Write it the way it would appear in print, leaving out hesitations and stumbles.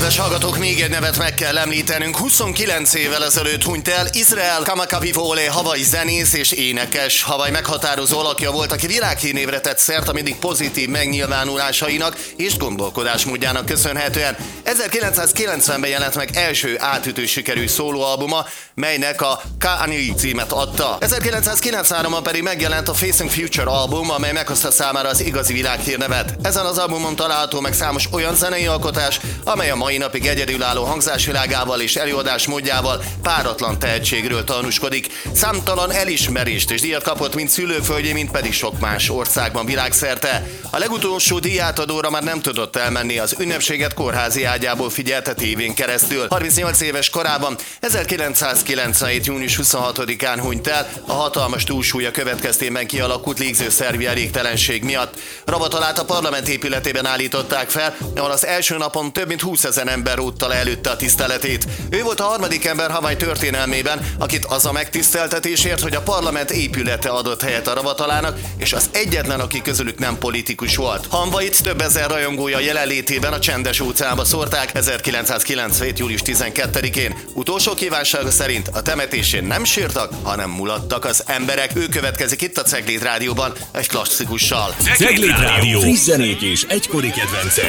Kedves hallgatók, még egy nevet meg kell említenünk. 29 évvel ezelőtt hunyt el Israel Kamakawiwo'ole, havai zenész és énekes. Hawaii meghatározó alakja volt, aki világhírnévre tett szert a mindig pozitív megnyilvánulásainak és gondolkodásmódjának köszönhetően. 1990-ben jelent meg első átütő sikerű szólóalbuma, melynek a Kanye címet adta. 1993-ban pedig megjelent a Facing Future album, amely meghozta számára az igazi világhírnevet. Ezen az albumon található meg számos olyan zenei alkotás, amely a mai napig egyedülálló hangzásvilágával és előadásmódjával páratlan tehetségről tanúskodik. Számtalan elismerést és díjat kapott mind szülőföldjén, mind pedig sok más országban világszerte. A legutolsó díjátadóra már nem tudott elmenni, az ünnepséget kórházi ágyából figyelte tévén keresztül. 38 éves korában 1997. június 26-án hunyt el a hatalmas túlsúlya következtében kialakult légzőszervi elégtelenség miatt. Ravatalát a parlament épületében állították fel, ahol az első napon több mint 20 000 ember rótta le előtte a tiszteletét. Ő volt a harmadik ember Hawaii történelmében, akit az a megtiszteltetésért, hogy a parlament épülete adott helyet a ravatalának, és az egyetlen, aki közülük nem politikus volt. Hawait több ezer rajongója jelenlétében a Csendes óceánba szórták 1997. július 12-én. Utolsó kívánsága szerint a temetésén nem sírtak, hanem mulattak az emberek. Ő következik itt a Cegléd Rádióban egy klasszikussal. Cegléd Rádió. Friss zenék és egykori kedvencek.